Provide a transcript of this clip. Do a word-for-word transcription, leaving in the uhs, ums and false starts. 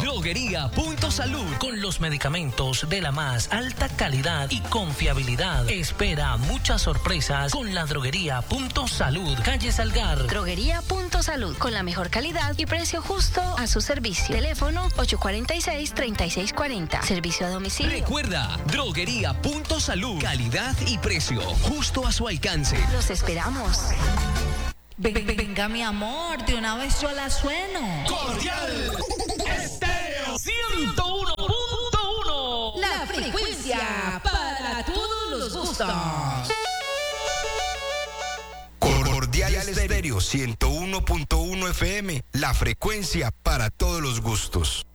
Droguería Punto Salud. Con los medicamentos de la más alta calidad y confiabilidad. Espera muchas sorpresas con la Droguería Punto Salud. Calle Salgar. Droguería Punto Salud. Con la mejor calidad y precio justo a su servicio. Teléfono ocho cuatro seis, tres seis cuatro cero. Servicio a domicilio. Recuerda, Droguería Punto Salud. Calidad y precio justo a su alcance. Los esperamos. Ven- ven- Venga, mi amor, de una vez yo la sueno. Cordial Estéreo ciento uno punto uno. La frecuencia para todos los gustos. Cordial Estéreo ciento uno punto uno F M, la frecuencia para todos los gustos.